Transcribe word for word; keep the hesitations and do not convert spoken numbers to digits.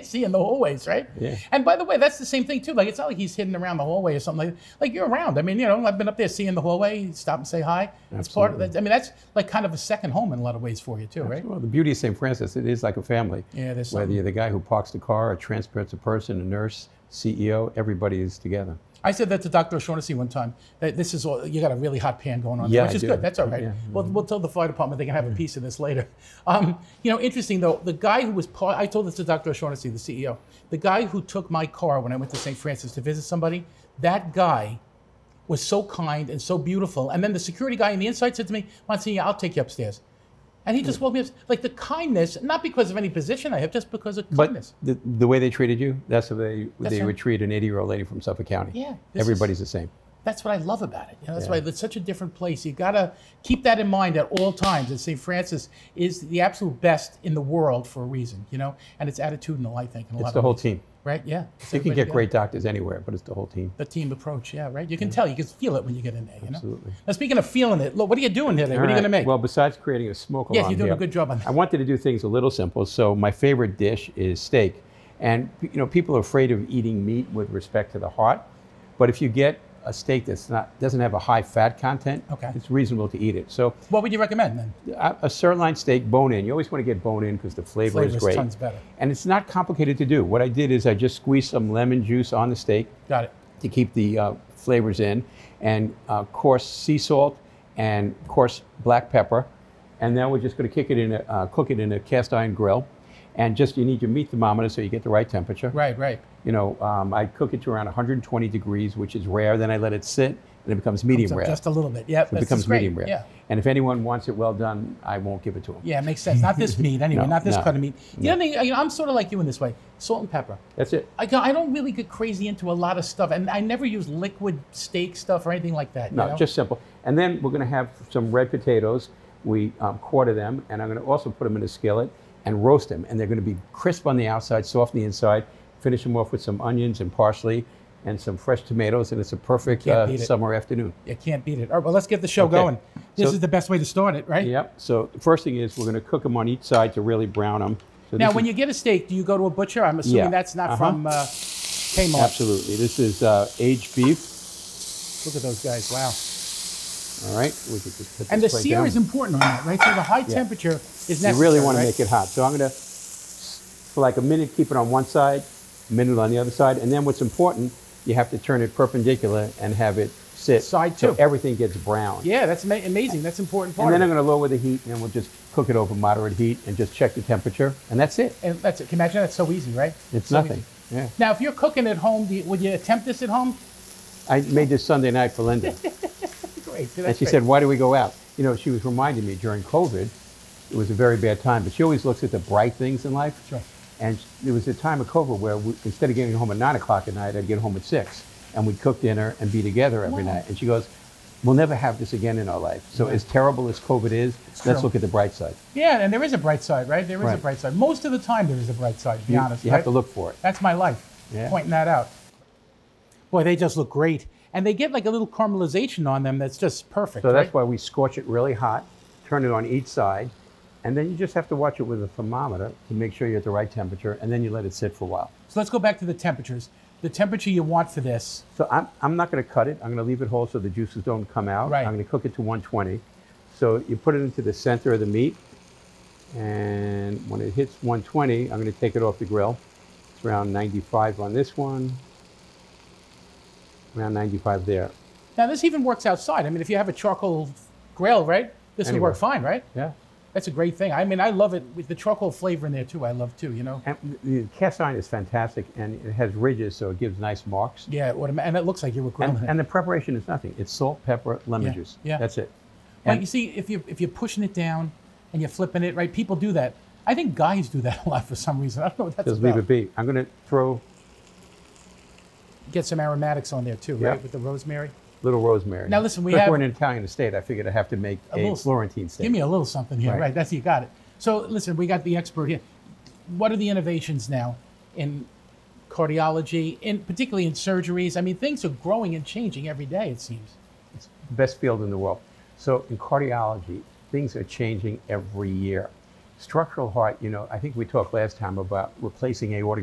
can't see in the hallways, right? Yeah. And by the way, that's the same thing too. Like it's not like he's hidden around the hallway or something like like you're around. I mean, you know, I've been up there seeing the hallway, stop and say hi. It's part of that. I mean, that's like kind of a second home in a lot of ways for you too, right? Well, the beauty of Saint Francis, it is like a family. Yeah, there's Whether something. you're the guy who parks the car, or transports a person, a nurse, C E O, everybody is together. I said that to Doctor O'Shaughnessy one time. That this is all you got a really hot pan going on, Yeah, there, which I is do. good. That's all right. Yeah. We'll, we'll tell the fire department they can have a piece of this later. Um, you know, interesting though. The guy who was part, I told this to Doctor O'Shaughnessy, the C E O. The guy who took my car when I went to Saint Francis to visit somebody. That guy was so kind and so beautiful. And then the security guy on the inside said to me, "Monsignor, I'll take you upstairs." And he just woke me up, like the kindness, not because of any position I have, just because of But kindness. the, the way they treated you, that's the way That's they right. would treat an eighty-year-old lady from Suffolk County. Yeah, this Everybody's the same. That's what I love about it. You know, that's Yeah. why it's such a different place. You gotta keep that in mind at all times. That Saint Francis is the absolute best in the world for a reason. You know, and it's attitudinal, I think. In a lot It's the of whole ways. team. Right? Yeah. It's You can everybody get together. great doctors anywhere, but it's the whole team. The team approach, yeah, right. You can tell, you can feel it when you get in there. You know. Absolutely. Now, speaking of feeling it, look, what are you doing today? All What are you right. gonna make? Well, besides creating a smoke alarm yes, you're doing here, a good job on that. I wanted to do things a little simple. So my favorite dish is steak. And you know, people are afraid of eating meat with respect to the heart. But if you get a steak that's not doesn't have a high fat content, Okay. it's reasonable to eat it. So What would you recommend then? a, a sirloin steak, bone in. You always want to get bone in because the flavor Flavor's is great. tons better. And it's not complicated to do. What I did is I just squeezed some lemon juice on the steak Got it. to keep the uh, flavors in, and uh, coarse sea salt and coarse black pepper. And then we're just going to kick it in, a, uh, cook it in a cast iron grill. And just you need your meat thermometer so you get the right temperature. Right, right. You know, um, I cook it to around one hundred twenty degrees, which is rare. Then I let it sit, and it becomes medium So rare. just a little bit. Yeah, So it that's becomes just great. medium rare. Yeah. And if anyone wants it well done, I won't give it to them. Yeah, it makes sense. Not this meat, anyway. No, not this no, cut of meat. The other thing, you know, I'm sort of like you in this way. Salt and pepper. That's it. I, go- I don't really get crazy into a lot of stuff, and I never use liquid steak stuff or anything like that. You No, know? just simple. And then we're going to have some red potatoes. We um, quarter them, and I'm going to also put them in a skillet and roast them. And they're going to be crisp on the outside, soft on the inside. Finish them off with some onions and parsley and some fresh tomatoes, and it's a perfect Can't uh, beat it. summer afternoon. You can't beat it. All right, well, let's get the show Okay. going. This So- is the best way to start it, right? Yep. So the first thing is we're going to cook them on each side to really brown them. So Now, this when is- you get a steak, do you go to a butcher? I'm assuming Yeah. that's not Uh-huh. from uh, Kmart. Absolutely. This is uh, aged beef. Look at those guys. Wow. All right. We could just put And the this plate sear down. is important on that, right? So the high temperature is necessary. You really want right? to make it hot. So I'm going to, for like a minute, keep it on one side, a minute on the other side. And then what's important, you have to turn it perpendicular and have it sit. Side so two. everything gets brown. Yeah, that's ama- amazing. That's an important part. And then I'm of it. going to lower the heat, and then we'll just cook it over moderate heat and just check the temperature. And that's it. And that's it. Can you imagine that's so easy, right? It's So nothing. easy. Yeah. Now, if you're cooking at home, do you, would you attempt this at home? I made this Sunday night for Linda. Great. See, And that's she great. said, why do we go out? You know, she was reminding me during COVID, it was a very bad time, but she always looks at the bright things in life. Sure. And there was a time of COVID where we, instead of getting home at nine o'clock at night, I'd get home at six. And we'd cook dinner and be together every Wow. night. And she goes, we'll never have this again in our life. So as terrible as COVID is, let's true. look at the bright side. Yeah, and there is a bright side, right? There is a Right. bright side. Most of the time, there is a bright side, to be You, honest. you right? have to look for it. That's my life, Yeah. pointing that out. Boy, they just look great. And they get like a little caramelization on them that's just perfect, So that's right? why we scorch it really hot, turn it on each side, and then you just have to watch it with a thermometer to make sure you're at the right temperature, and then you let it sit for a while. So let's go back to the temperatures. The temperature you want for this, So I'm, I'm not going to cut it. I'm going to leave it whole so the juices don't come out. Right. I'm going to cook it to one twenty. So you put it into the center of the meat, and when it hits one twenty, I'm going to take it off the grill. It's around ninety-five on this one, around ninety-five there. now this even works outside. I mean, if you have a charcoal grill, right? This would Anywhere. work fine, right? Yeah. That's a great thing. I mean, I love it with the charcoal flavor in there too. I love too, you know? And the cast iron is fantastic, and it has ridges, so it gives nice marks. Yeah, it would, and it looks like you were grilling And, it. and the preparation is nothing. It's salt, pepper, lemon Yeah, juice. yeah. That's it. Like And you see, if you if you're pushing it down and you're flipping it, right? People do that. I think guys do that a lot for some reason. I don't know what that's just about. leave it be. I'm going to throw Get some aromatics on there too, Yeah. right? With the rosemary. little rosemary. Now, listen, we Because have- we're in an Italian estate, I figured I have to make a, little- Florentine steak. Give me a little something here, right? Right. That's you got it. So listen, we got the expert here. What are the innovations now in cardiology, in particularly in surgeries? I mean, things are growing and changing every day. It seems. It's the best field in the world. So in cardiology, things are changing every year. Structural heart, you know, I think we talked last time about replacing aortic